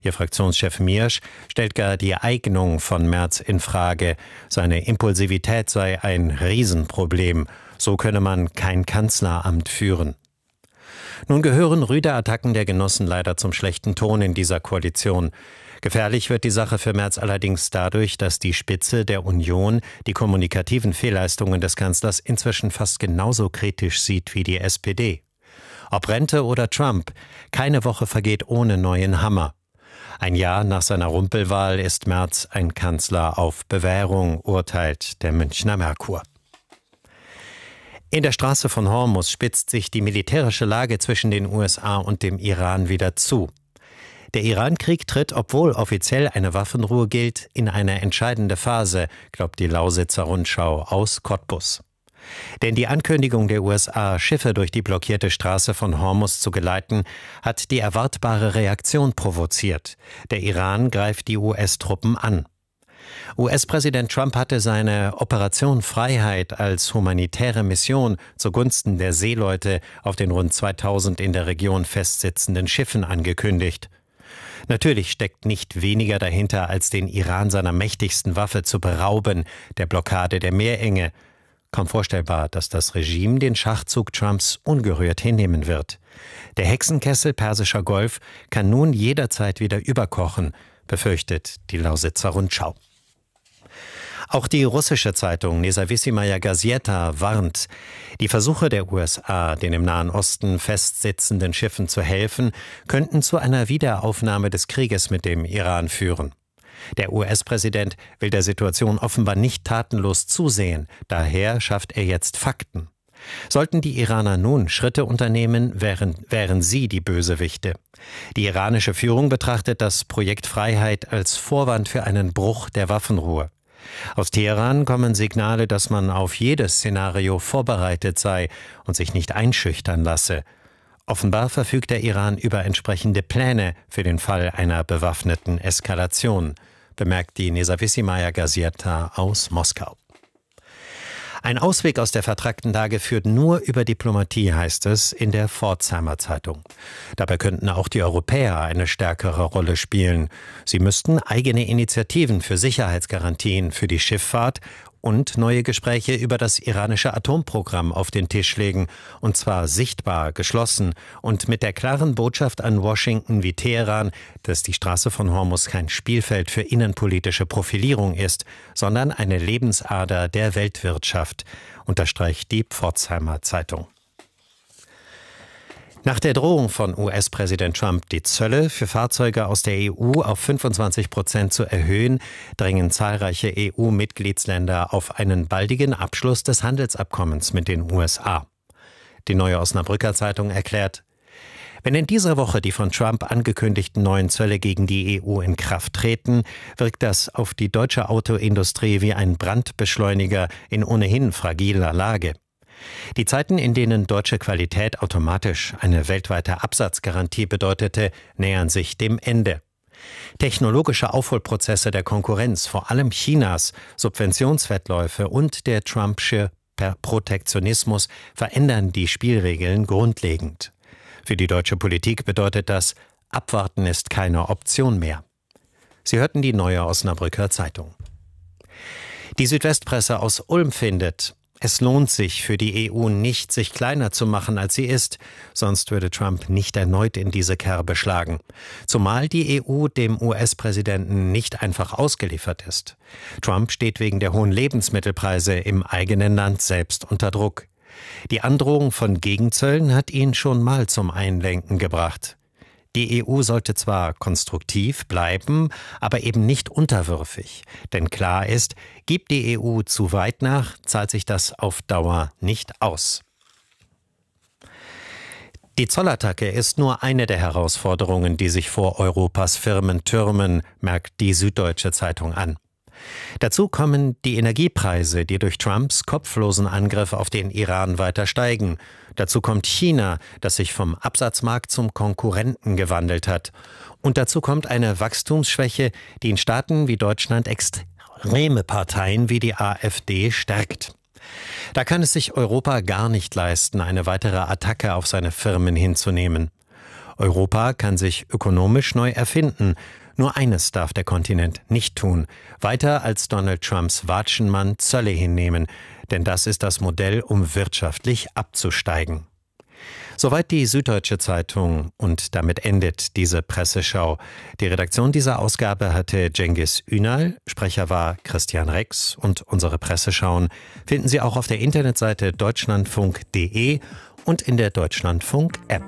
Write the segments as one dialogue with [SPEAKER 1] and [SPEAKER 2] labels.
[SPEAKER 1] Ihr Fraktionschef Miersch stellt gar die Eignung von Merz in Frage. Seine Impulsivität sei ein Riesenproblem. So könne man kein Kanzleramt führen. Nun gehören rüde Attacken der Genossen leider zum schlechten Ton in dieser Koalition. Gefährlich wird die Sache für Merz allerdings dadurch, dass die Spitze der Union die kommunikativen Fehlleistungen des Kanzlers inzwischen fast genauso kritisch sieht wie die SPD. Ob Rente oder Trump, keine Woche vergeht ohne neuen Hammer. Ein Jahr nach seiner Rumpelwahl ist Merz ein Kanzler auf Bewährung, urteilt der Münchner Merkur. In der Straße von Hormuz spitzt sich die militärische Lage zwischen den USA und dem Iran wieder zu. Der Iran-Krieg tritt, obwohl offiziell eine Waffenruhe gilt, in eine entscheidende Phase, glaubt die Lausitzer Rundschau aus Cottbus. Denn die Ankündigung der USA, Schiffe durch die blockierte Straße von Hormuz zu geleiten, hat die erwartbare Reaktion provoziert. Der Iran greift die US-Truppen an. US-Präsident Trump hatte seine Operation Freiheit als humanitäre Mission zugunsten der Seeleute auf den rund 2000 in der Region festsitzenden Schiffen angekündigt. Natürlich steckt nicht weniger dahinter, als den Iran seiner mächtigsten Waffe zu berauben, der Blockade der Meerenge. Kaum vorstellbar, dass das Regime den Schachzug Trumps ungerührt hinnehmen wird. Der Hexenkessel Persischer Golf kann nun jederzeit wieder überkochen, befürchtet die Lausitzer Rundschau. Auch die russische Zeitung Nezawissimaya Gazeta warnt, die Versuche der USA, den im Nahen Osten festsitzenden Schiffen zu helfen, könnten zu einer Wiederaufnahme des Krieges mit dem Iran führen. Der US-Präsident will der Situation offenbar nicht tatenlos zusehen, daher schafft er jetzt Fakten. Sollten die Iraner nun Schritte unternehmen, wären sie die Bösewichte. Die iranische Führung betrachtet das Projekt Freiheit als Vorwand für einen Bruch der Waffenruhe. Aus Teheran kommen Signale, dass man auf jedes Szenario vorbereitet sei und sich nicht einschüchtern lasse. Offenbar verfügt der Iran über entsprechende Pläne für den Fall einer bewaffneten Eskalation, bemerkt die Nezawissimaya Gazeta aus Moskau. Ein Ausweg aus der vertrackten Lage führt nur über Diplomatie, heißt es in der Pforzheimer Zeitung. Dabei könnten auch die Europäer eine stärkere Rolle spielen. Sie müssten eigene Initiativen für Sicherheitsgarantien für die Schifffahrt und neue Gespräche über das iranische Atomprogramm auf den Tisch legen, und zwar sichtbar, geschlossen und mit der klaren Botschaft an Washington wie Teheran, dass die Straße von Hormuz kein Spielfeld für innenpolitische Profilierung ist, sondern eine Lebensader der Weltwirtschaft, unterstreicht die Pforzheimer Zeitung. Nach der Drohung von US-Präsident Trump, die Zölle für Fahrzeuge aus der EU auf 25% zu erhöhen, drängen zahlreiche EU-Mitgliedsländer auf einen baldigen Abschluss des Handelsabkommens mit den USA. Die Neue Osnabrücker Zeitung erklärt: Wenn in dieser Woche die von Trump angekündigten neuen Zölle gegen die EU in Kraft treten, wirkt das auf die deutsche Autoindustrie wie ein Brandbeschleuniger in ohnehin fragiler Lage. Die Zeiten, in denen deutsche Qualität automatisch eine weltweite Absatzgarantie bedeutete, nähern sich dem Ende. Technologische Aufholprozesse der Konkurrenz, vor allem Chinas, Subventionswettläufe und der Trumpsche Protektionismus verändern die Spielregeln grundlegend. Für die deutsche Politik bedeutet das, Abwarten ist keine Option mehr. Sie hörten die Neue Osnabrücker Zeitung. Die Südwestpresse aus Ulm findet: Es lohnt sich für die EU nicht, sich kleiner zu machen, als sie ist, sonst würde Trump nicht erneut in diese Kerbe schlagen. Zumal die EU dem US-Präsidenten nicht einfach ausgeliefert ist. Trump steht wegen der hohen Lebensmittelpreise im eigenen Land selbst unter Druck. Die Androhung von Gegenzöllen hat ihn schon mal zum Einlenken gebracht. Die EU sollte zwar konstruktiv bleiben, aber eben nicht unterwürfig. Denn klar ist, gibt die EU zu weit nach, zahlt sich das auf Dauer nicht aus. Die Zollattacke ist nur eine der Herausforderungen, die sich vor Europas Firmen türmen, merkt die Süddeutsche Zeitung an. Dazu kommen die Energiepreise, die durch Trumps kopflosen Angriff auf den Iran weiter steigen. Dazu kommt China, das sich vom Absatzmarkt zum Konkurrenten gewandelt hat. Und dazu kommt eine Wachstumsschwäche, die in Staaten wie Deutschland extreme Parteien wie die AfD stärkt. Da kann es sich Europa gar nicht leisten, eine weitere Attacke auf seine Firmen hinzunehmen. Europa kann sich ökonomisch neu erfinden. Nur eines darf der Kontinent nicht tun: weiter als Donald Trumps Watschenmann Zölle hinnehmen, denn das ist das Modell, um wirtschaftlich abzusteigen. Soweit die Süddeutsche Zeitung, und damit endet diese Presseschau. Die Redaktion dieser Ausgabe hatte Cengiz Ünal, Sprecher war Christian Rex, und unsere Presseschauen finden Sie auch auf der Internetseite deutschlandfunk.de und in der Deutschlandfunk-App.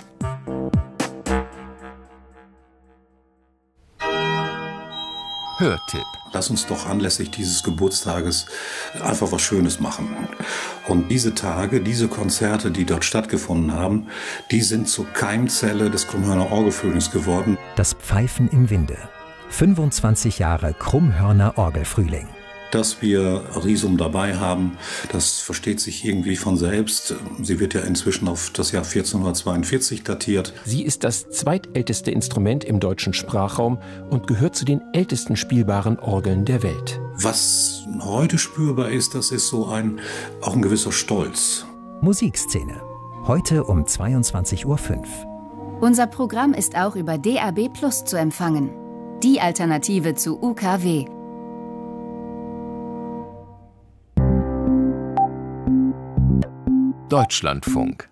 [SPEAKER 2] Hörtipp.
[SPEAKER 3] Lass uns doch anlässlich dieses Geburtstages einfach was Schönes machen. Und diese Tage, diese Konzerte, die dort stattgefunden haben, die sind zur Keimzelle des Krummhörner Orgelfrühlings geworden.
[SPEAKER 4] Das Pfeifen im Winde. 25 Jahre Krummhörner Orgelfrühling.
[SPEAKER 3] Dass wir Risum dabei haben, das versteht sich irgendwie von selbst. Sie wird ja inzwischen auf das Jahr 1442 datiert.
[SPEAKER 2] Sie ist das zweitälteste Instrument im deutschen Sprachraum und gehört zu den ältesten spielbaren Orgeln der Welt.
[SPEAKER 3] Was heute spürbar ist, das ist so auch ein gewisser Stolz.
[SPEAKER 4] Musikszene. Heute um 22:05 Uhr.
[SPEAKER 5] Unser Programm ist auch über DAB+ zu empfangen. Die Alternative zu UKW.
[SPEAKER 2] Deutschlandfunk.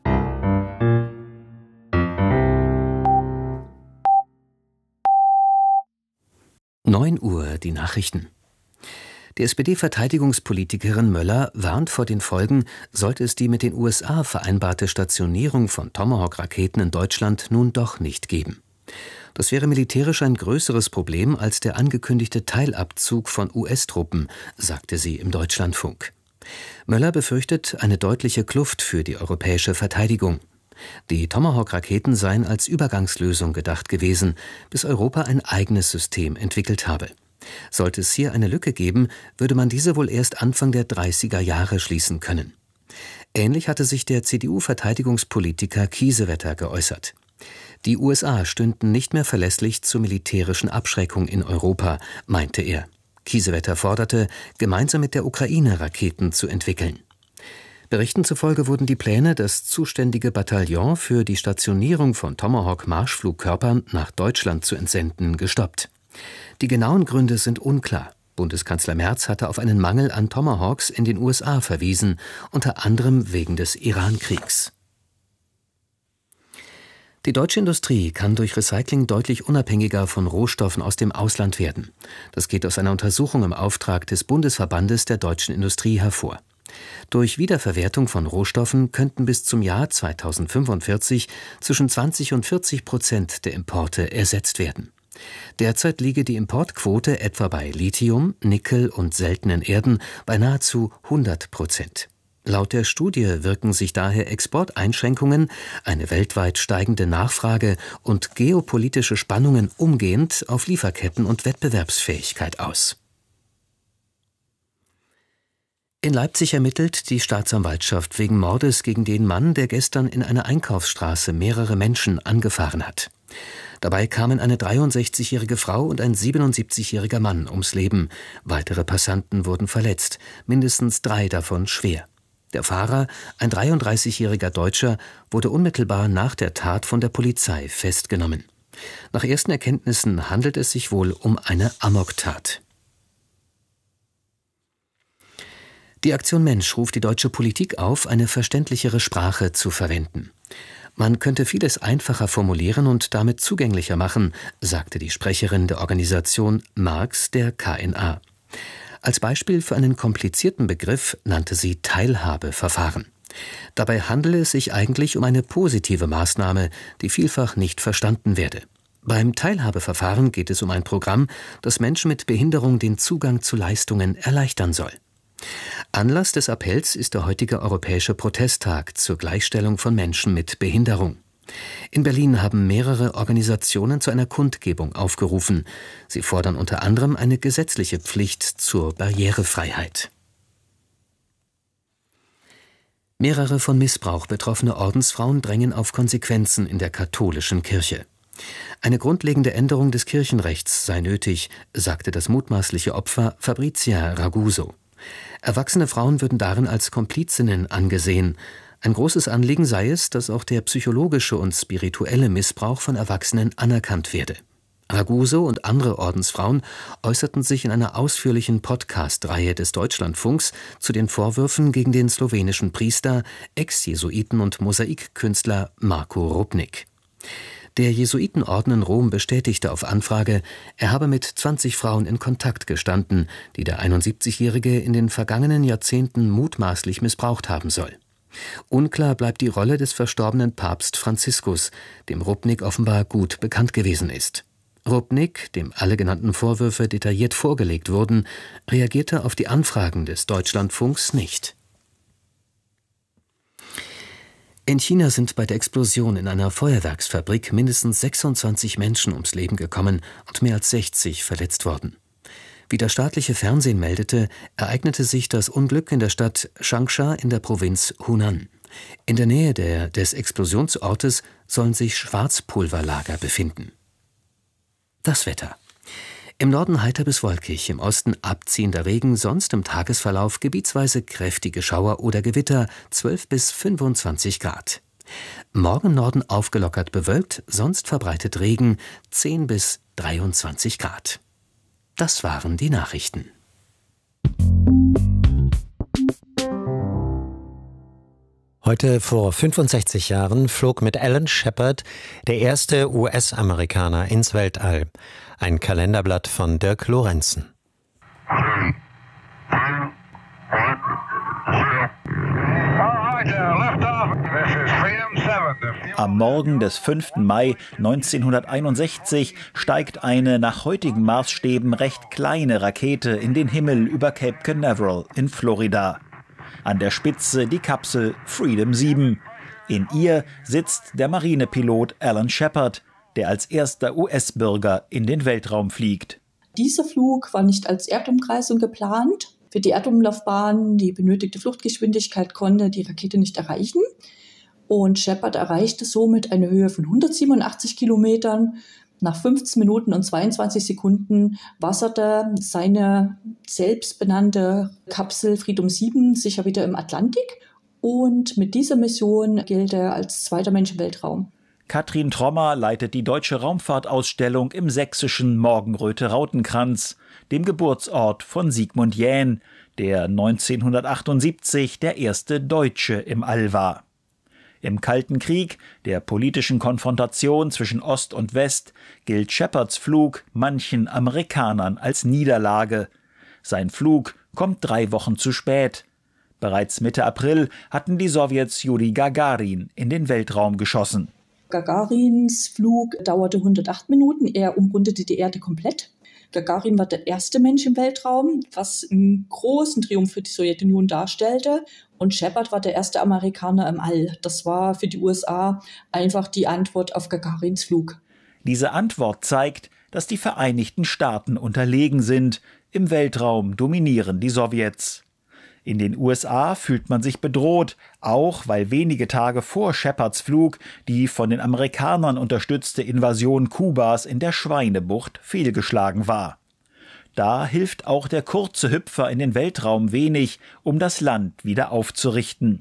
[SPEAKER 2] Neun Uhr, die Nachrichten. Die SPD-Verteidigungspolitikerin Möller warnt vor den Folgen, sollte es die mit den USA vereinbarte Stationierung von Tomahawk-Raketen in Deutschland nun doch nicht geben. Das wäre militärisch ein größeres Problem als der angekündigte Teilabzug von US-Truppen, sagte sie im Deutschlandfunk. Möller befürchtet eine deutliche Kluft für die europäische Verteidigung. Die Tomahawk-Raketen seien als Übergangslösung gedacht gewesen, bis Europa ein eigenes System entwickelt habe. Sollte es hier eine Lücke geben, würde man diese wohl erst Anfang der 30er Jahre schließen können. Ähnlich hatte sich der CDU-Verteidigungspolitiker Kiesewetter geäußert. Die USA stünden nicht mehr verlässlich zur militärischen Abschreckung in Europa, meinte er. Kiesewetter forderte, gemeinsam mit der Ukraine Raketen zu entwickeln. Berichten zufolge wurden die Pläne, das zuständige Bataillon für die Stationierung von Tomahawk-Marschflugkörpern nach Deutschland zu entsenden, gestoppt. Die genauen Gründe sind unklar. Bundeskanzler Merz hatte auf einen Mangel an Tomahawks in den USA verwiesen, unter anderem wegen des Iran-Kriegs. Die deutsche Industrie kann durch Recycling deutlich unabhängiger von Rohstoffen aus dem Ausland werden. Das geht aus einer Untersuchung im Auftrag des Bundesverbandes der deutschen Industrie hervor. Durch Wiederverwertung von Rohstoffen könnten bis zum Jahr 2045 zwischen 20% und 40% der Importe ersetzt werden. Derzeit liege die Importquote etwa bei Lithium, Nickel und seltenen Erden bei nahezu 100%. Laut der Studie wirken sich daher Exporteinschränkungen, eine weltweit steigende Nachfrage und geopolitische Spannungen umgehend auf Lieferketten und Wettbewerbsfähigkeit aus. In Leipzig ermittelt die Staatsanwaltschaft wegen Mordes gegen den Mann, der gestern in einer Einkaufsstraße mehrere Menschen angefahren hat. Dabei kamen eine 63-jährige Frau und ein 77-jähriger Mann ums Leben. Weitere Passanten wurden verletzt, mindestens 3 davon schwer. Der Fahrer, ein 33-jähriger Deutscher, wurde unmittelbar nach der Tat von der Polizei festgenommen. Nach ersten Erkenntnissen handelt es sich wohl um eine Amoktat. Die Aktion Mensch ruft die deutsche Politik auf, eine verständlichere Sprache zu verwenden. Man könnte vieles einfacher formulieren und damit zugänglicher machen, sagte die Sprecherin der Organisation Marx der KNA. Als Beispiel für einen komplizierten Begriff nannte sie Teilhabeverfahren. Dabei handele es sich eigentlich um eine positive Maßnahme, die vielfach nicht verstanden werde. Beim Teilhabeverfahren geht es um ein Programm, das Menschen mit Behinderung den Zugang zu Leistungen erleichtern soll. Anlass des Appells ist der heutige Europäische Protesttag zur Gleichstellung von Menschen mit Behinderung. In Berlin haben mehrere Organisationen zu einer Kundgebung aufgerufen. Sie fordern unter anderem eine gesetzliche Pflicht zur Barrierefreiheit. Mehrere von Missbrauch betroffene Ordensfrauen drängen auf Konsequenzen in der katholischen Kirche. Eine grundlegende Änderung des Kirchenrechts sei nötig, sagte das mutmaßliche Opfer Fabrizia Raguso. Erwachsene Frauen würden darin als Komplizinnen angesehen. Ein großes Anliegen sei es, dass auch der psychologische und spirituelle Missbrauch von Erwachsenen anerkannt werde. Raguso und andere Ordensfrauen äußerten sich in einer ausführlichen Podcast-Reihe des Deutschlandfunks zu den Vorwürfen gegen den slowenischen Priester, Ex-Jesuiten und Mosaikkünstler Marko Rupnik. Der Jesuitenorden in Rom bestätigte auf Anfrage, er habe mit 20 Frauen in Kontakt gestanden, die der 71-Jährige in den vergangenen Jahrzehnten mutmaßlich missbraucht haben soll. Unklar bleibt die Rolle des verstorbenen Papst Franziskus, dem Rupnik offenbar gut bekannt gewesen ist. Rupnik, dem alle genannten Vorwürfe detailliert vorgelegt wurden, reagierte auf die Anfragen des Deutschlandfunks nicht. In China sind bei der Explosion in einer Feuerwerksfabrik mindestens 26 Menschen ums Leben gekommen und mehr als 60 verletzt worden. Wie das staatliche Fernsehen meldete, ereignete sich das Unglück in der Stadt Changsha in der Provinz Hunan. In der Nähe des Explosionsortes sollen sich Schwarzpulverlager befinden. Das Wetter. Im Norden heiter bis wolkig, im Osten abziehender Regen, sonst im Tagesverlauf gebietsweise kräftige Schauer oder Gewitter, 12 bis 25 Grad. Morgen im Norden aufgelockert bewölkt, sonst verbreitet Regen, 10 bis 23 Grad. Das waren die Nachrichten.
[SPEAKER 1] Heute vor 65 Jahren flog mit Alan Shepard der erste US-Amerikaner ins Weltall. Ein Kalenderblatt von Dirk Lorenzen.
[SPEAKER 6] Am Morgen des 5. Mai 1961 steigt eine nach heutigen Maßstäben recht kleine Rakete in den Himmel über Cape Canaveral in Florida. An der Spitze die Kapsel Freedom 7. In ihr sitzt der Marinepilot Alan Shepard, der als erster US-Bürger in den Weltraum fliegt.
[SPEAKER 7] Dieser Flug war nicht als Erdumkreisung geplant. Für die Erdumlaufbahn, die benötigte Fluchtgeschwindigkeit, konnte die Rakete nicht erreichen. Und Shepard erreichte somit eine Höhe von 187 Kilometern. Nach 15 Minuten und 22 Sekunden wasserte seine selbstbenannte Kapsel Freedom 7 sicher wieder im Atlantik. Und mit dieser Mission gilt er als zweiter Mensch im Weltraum.
[SPEAKER 6] Katrin Trommer leitet die Deutsche Raumfahrtausstellung im sächsischen Morgenröte-Rautenkranz, dem Geburtsort von Sigmund Jähn, der 1978 der erste Deutsche im All war. Im Kalten Krieg, der politischen Konfrontation zwischen Ost und West, gilt Shepards Flug manchen Amerikanern als Niederlage. Sein Flug kommt 3 Wochen zu spät. Bereits Mitte April hatten die Sowjets Juri Gagarin in den Weltraum geschossen.
[SPEAKER 7] Gagarins Flug dauerte 108 Minuten, er umrundete die Erde komplett. Gagarin war der erste Mensch im Weltraum, was einen großen Triumph für die Sowjetunion darstellte. Und Shepard war der erste Amerikaner im All. Das war für die USA einfach die Antwort auf Gagarins Flug.
[SPEAKER 6] Diese Antwort zeigt, dass die Vereinigten Staaten unterlegen sind. Im Weltraum dominieren die Sowjets. In den USA fühlt man sich bedroht, auch weil wenige Tage vor Shepards Flug die von den Amerikanern unterstützte Invasion Kubas in der Schweinebucht fehlgeschlagen war. Da hilft auch der kurze Hüpfer in den Weltraum wenig, um das Land wieder aufzurichten.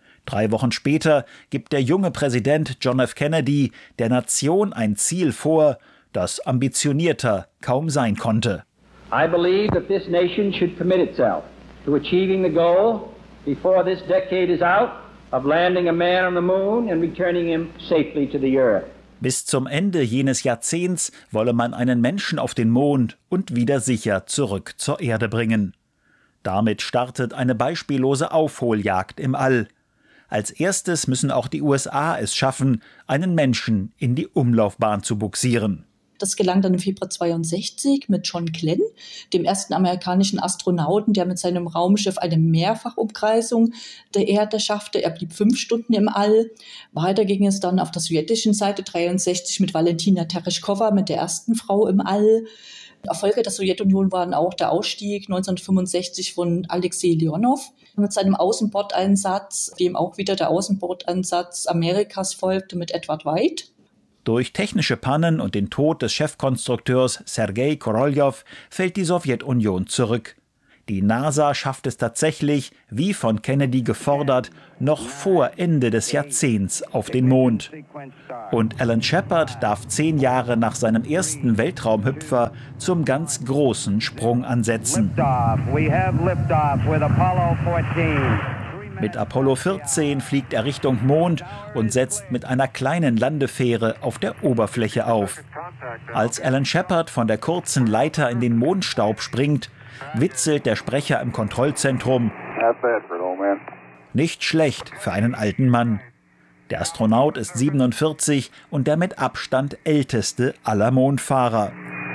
[SPEAKER 6] 3 Wochen später gibt der junge Präsident John F. Kennedy der Nation ein Ziel vor, das ambitionierter kaum sein konnte.
[SPEAKER 8] I believe that this nation should commit itself to achieving the goal before this decade is out of landing a man on the moon and returning him safely to the earth.
[SPEAKER 6] Bis zum Ende jenes Jahrzehnts wolle man einen Menschen auf den Mond und wieder sicher zurück zur Erde bringen. Damit startet eine beispiellose Aufholjagd im All. Als erstes müssen auch die USA es schaffen, einen Menschen in die Umlaufbahn zu bugsieren.
[SPEAKER 7] Das gelang dann im Februar 1962 mit John Glenn, dem ersten amerikanischen Astronauten, der mit seinem Raumschiff eine Mehrfachumkreisung der Erde schaffte. Er blieb 5 Stunden im All. Weiter ging es dann auf der sowjetischen Seite 1963 mit Valentina Tereshkova, mit der ersten Frau im All. Erfolge der Sowjetunion waren auch der Ausstieg 1965 von Alexei Leonov mit seinem Außenbordeinsatz, dem auch wieder der Außenbordeinsatz Amerikas folgte mit Edward White.
[SPEAKER 6] Durch technische Pannen und den Tod des Chefkonstrukteurs Sergei Korolev fällt die Sowjetunion zurück. Die NASA schafft es tatsächlich, wie von Kennedy gefordert, noch vor Ende des Jahrzehnts auf den Mond. Und Alan Shepard darf 10 Jahre nach seinem ersten Weltraumhüpfer zum ganz großen Sprung ansetzen. Mit Apollo 14 fliegt er Richtung Mond und setzt mit einer kleinen Landefähre auf der Oberfläche auf. Als Alan Shepard von der kurzen Leiter in den Mondstaub springt, witzelt der Sprecher im Kontrollzentrum: Nicht schlecht für einen alten Mann. Der Astronaut ist 47 und der mit Abstand älteste aller Mondfahrer.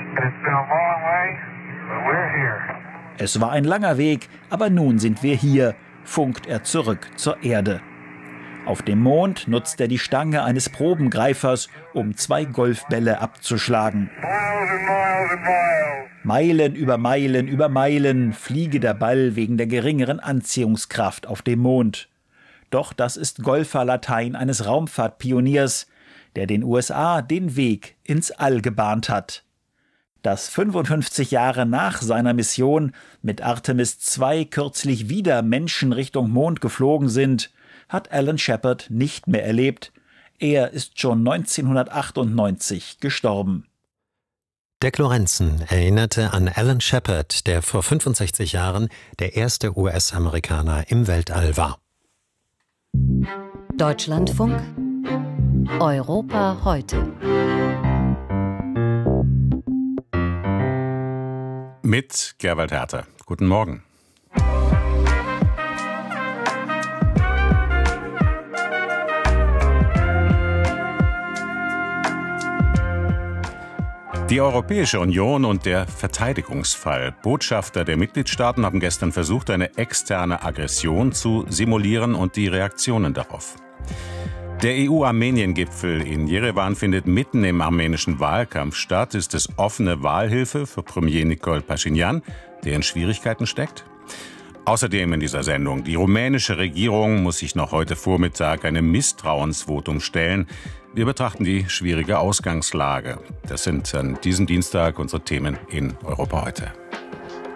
[SPEAKER 6] Es war ein langer Weg, aber nun sind wir hier, funkt er zurück zur Erde. Auf dem Mond nutzt er die Stange eines Probengreifers, um 2 Golfbälle abzuschlagen. Meilen über Meilen über Meilen fliege der Ball wegen der geringeren Anziehungskraft auf dem Mond. Doch das ist Golferlatein eines Raumfahrtpioniers, der den USA den Weg ins All gebahnt hat. Dass 55 Jahre nach seiner Mission mit Artemis II kürzlich wieder Menschen Richtung Mond geflogen sind, hat Alan Shepard nicht mehr erlebt. Er ist schon 1998 gestorben.
[SPEAKER 1] Dirk Lorenzen erinnerte an Alan Shepard, der vor 65 Jahren der erste US-Amerikaner im Weltall war.
[SPEAKER 9] Deutschlandfunk Europa heute.
[SPEAKER 10] Mit Gerwald Herter. Guten Morgen. Die Europäische Union und der Verteidigungsfall. Botschafter der Mitgliedstaaten haben gestern versucht, eine externe Aggression zu simulieren und die Reaktionen darauf. Der EU-Armenien-Gipfel in Jerewan findet mitten im armenischen Wahlkampf statt. Ist es offene Wahlhilfe für Premier Nikol Pashinyan, der in Schwierigkeiten steckt? Außerdem in dieser Sendung: Die rumänische Regierung muss sich noch heute Vormittag einem Misstrauensvotum stellen. Wir betrachten die schwierige Ausgangslage. Das sind an diesem Dienstag unsere Themen in Europa heute.